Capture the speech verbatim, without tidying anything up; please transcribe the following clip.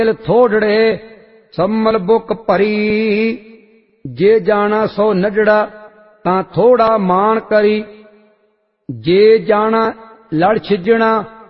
ਦਿਲ ਥੋੜੜੇ ਸੰਮਲ ਬੁੱਕ ਭਰੀ। ਜੇ ਜਾਣਾ ਸੋ ਨਜੜਾ ਤਾਂ ਥੋੜਾ ਮਾਣ ਕਰੀ। ਜੇ ਜਾਣਾ ਲੜ ਛਿਜਣਾ